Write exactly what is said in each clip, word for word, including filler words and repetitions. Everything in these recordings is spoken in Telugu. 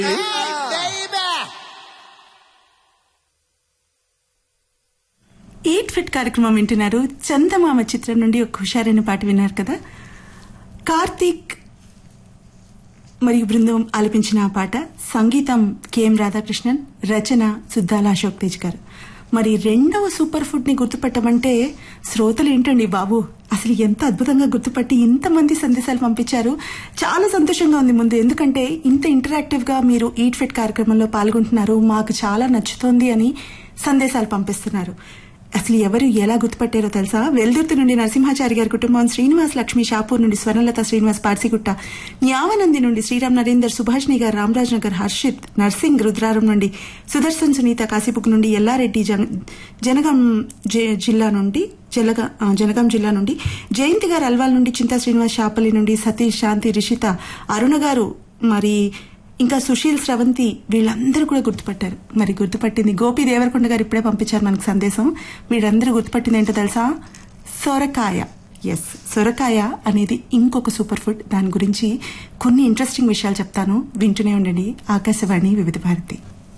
ఈట్ ఫిట్ కార్యక్రమం వింటున్నారు. చందమామ చిత్రం నుండి ఒక హుషారైన పాట విన్నారు కదా. కార్తీక్ మరియు బృందం ఆలపించిన ఆ పాట, సంగీతం కెఎం రాధాకృష్ణన్, రచన సుద్దాల అశోక్ తేజ్ గారు. మరి రెండవ సూపర్ ఫుడ్ ని గుర్తుపట్టమంటే శ్రోతలు ఏంటండి బాబు, అసలు ఎంత అద్భుతంగా గుర్తుపట్టి ఇంతమంది సందేశాలు పంపించారు. చాలా సంతోషంగా ఉంది ముందు, ఎందుకంటే ఇంత ఇంటరాక్టివ్ గా మీరు ఈట్ ఫిట్ కార్యక్రమంలో పాల్గొంటున్నారు, మాకు చాలా నచ్చుతోంది అని సందేశాలు పంపిస్తున్నారు. అసలు ఎవరు ఎలా గుర్తుపట్టారో తెలుసా? వెల్దుర్తి నుండి నరసింహాచారి గారి కుటుంబం, శ్రీనివాస్ లక్ష్మి షాపూర్ నుండి స్వర్ణలత శ్రీనివాస్ పార్సిగుట్ట, న్యావనంది నుండి శ్రీరామ్ నరేందర్, సుభాష్ని గారు రామరాజ్ నగర్, హర్షిత్ నర్సింగ్ రుద్రారం నుండి, సుదర్శన్ సునీత కాశీపుక్ నుండి, ఎల్లారెడ్డి జనగాం జిల్లా నుండి జలగా జనగాం జిల్లా నుండి, జయంతి గారు అల్వాల్ నుండి, చింతా శ్రీనివాస్ షాపల్లి నుండి, సతీష్ శాంతి రిషిత అరుణ గారు, మరి ఇంకా సుశీల్ స్రవంతి, వీళ్ళందరూ కూడా గుర్తుపట్టారు. మరి గుర్తుపట్టింది గోపి దేవరకొండ గారు ఇప్పుడే పంపించారు మనకు సందేశం. వీళ్ళందరూ గుర్తుపట్టింది ఏంటో తెలుసా? సొరకాయ. ఎస్, సొరకాయ అనేది ఇంకొక సూపర్ ఫుడ్. దాని గురించి కొన్ని ఇంట్రెస్టింగ్ విషయాలు చెప్తాను, వింటూనే ఉండండి. ఆకాశవాణి వివిధ భారతి.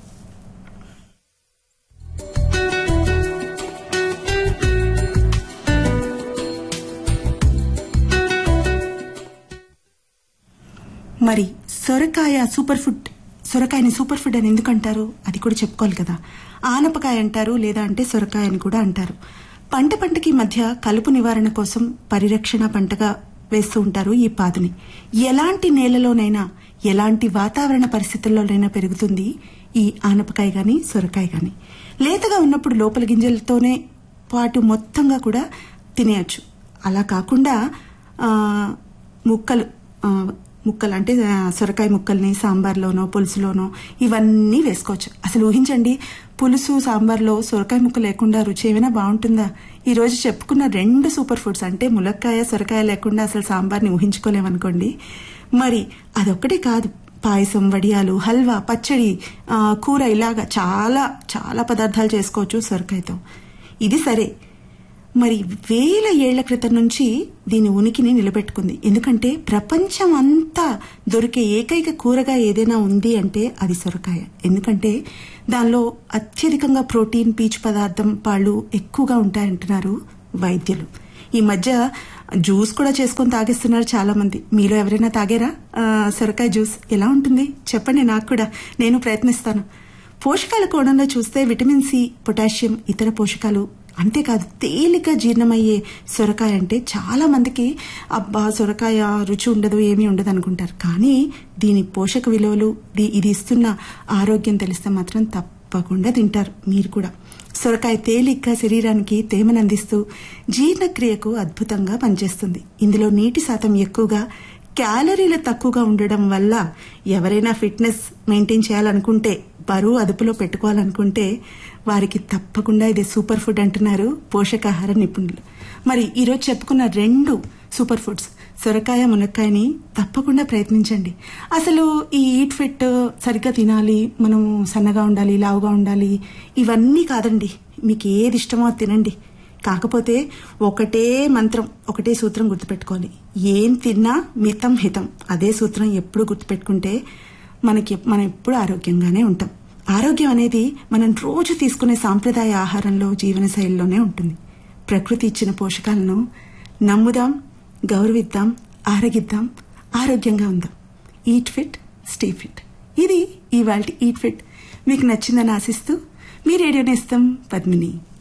మరి సొరకాయ సూపర్ ఫుడ్, సొరకాయని సూపర్ ఫుడ్ అని ఎందుకు అంటారు అది కూడా చెప్పుకోవాలి కదా. ఆనపకాయ అంటారు, లేదా అంటే సొరకాయ అని కూడా అంటారు. పంట పంటకి మధ్య కలుపు నివారణ కోసం పరిరక్షణ పంటగా వేస్తూ ఉంటారు ఈ పాదుని. ఎలాంటి నేలలోనైనా, ఎలాంటి వాతావరణ పరిస్థితుల్లోనైనా పెరుగుతుంది ఈ ఆనపకాయ గాని సొరకాయ గాని. లేతగా ఉన్నప్పుడు లోపల గింజలతోనే పాటు మొత్తంగా కూడా తినేయచ్చు. అలా కాకుండా ముక్కలు ముక్కలు అంటే సొరకాయ ముక్కల్ని సాంబార్లోనో పులుసులోనో ఇవన్నీ వేసుకోవచ్చు. అసలు ఊహించండి, పులుసు సాంబార్లో సొరకాయ ముక్క లేకుండా రుచి ఏమైనా బాగుంటుందా? ఈ రోజు చెప్పుకున్న రెండు సూపర్ ఫుడ్స్ అంటే ములక్కాయ సొరకాయ లేకుండా అసలు సాంబార్ని ఊహించుకోలేమనుకోండి. మరి అదొక్కటే కాదు, పాయసం, వడియాలు, హల్వా, పచ్చడి, కూర, ఇలాగా చాలా చాలా పదార్థాలు చేసుకోవచ్చు సొరకాయతో. ఇది సరే, మరి వేల ఏళ్ల క్రితం నుంచి దీని ఉనికిని నిలబెట్టుకుంది. ఎందుకంటే ప్రపంచం అంతా దొరికే ఏకైక కూరగా ఏదైనా ఉంది అంటే అది సొరకాయ. ఎందుకంటే దానిలో అత్యధికంగా ప్రోటీన్, పీచు పదార్థం, పాళ్ళు ఎక్కువగా ఉంటాయంటున్నారు వైద్యులు. ఈ మధ్య జ్యూస్ కూడా చేసుకొని తాగేస్తున్నారు చాలా మంది. మీలో ఎవరైనా తాగారా సొరకాయ జ్యూస్? ఎలా ఉంటుంది చెప్పండి, నాకు కూడా, నేను ప్రయత్నిస్తాను. పోషకాల కోణంలో చూస్తే విటమిన్ సి, పొటాషియం, ఇతర పోషకాలు, అంతేకాదు తేలిక జీర్ణమయ్యే సొరకాయ అంటే చాలా మందికి అబ్బా సొరకాయ రుచి ఉండదు, ఏమీ ఉండదు అనుకుంటారు. కానీ దీని పోషక విలువలు, ఇది ఇస్తున్న ఆరోగ్యం తెలిస్తే మాత్రం తప్పకుండా తింటారు మీరు కూడా. సొరకాయ తేలిగ్గా శరీరానికి తేమను అందిస్తూ జీర్ణక్రియకు అద్భుతంగా పనిచేస్తుంది. ఇందులో నీటి శాతం ఎక్కువగా, క్యాలరీలు తక్కువగా ఉండడం వల్ల ఎవరైనా ఫిట్నెస్ మెయింటైన్ చేయాలనుకుంటే, బరువు అదుపులో పెట్టుకోవాలనుకుంటే వారికి తప్పకుండా ఇది సూపర్ ఫుడ్ అంటున్నారు పోషకాహార నిపుణులు. మరి ఈరోజు చెప్పుకున్న రెండు సూపర్ ఫుడ్స్ సొరకాయ, మునక్కాయని తప్పకుండా ప్రయత్నించండి. అసలు ఈ ఈట్ ఫిట్ సరిగ్గా తినాలి, మనం సన్నగా ఉండాలి, లావుగా ఉండాలి, ఇవన్నీ కాదండి. మీకు ఏది ఇష్టమో అది తినండి. కాకపోతే ఒకటే మంత్రం, ఒకటే సూత్రం గుర్తుపెట్టుకోవాలి. ఏం తిన్నా మితం హితం, అదే సూత్రం ఎప్పుడు గుర్తుపెట్టుకుంటే మనకి మనం ఎప్పుడు ఆరోగ్యంగానే ఉంటాం. ఆరోగ్యం అనేది మనం రోజు తీసుకునే సాంప్రదాయ ఆహారంలో, జీవన శైలిలోనే ఉంటుంది. ప్రకృతి ఇచ్చిన పోషకాలను నమ్ముదాం, గౌరవిద్దాం, ఆరగిద్దాం, ఆరోగ్యంగా ఉందాం. Eat fit, stay fit. ఇది ఇవాల్టి ఈట్ ఫిట్. మీకు నచ్చిందని ఆశిస్తూ మీ రేడియో నేస్తం పద్మిని.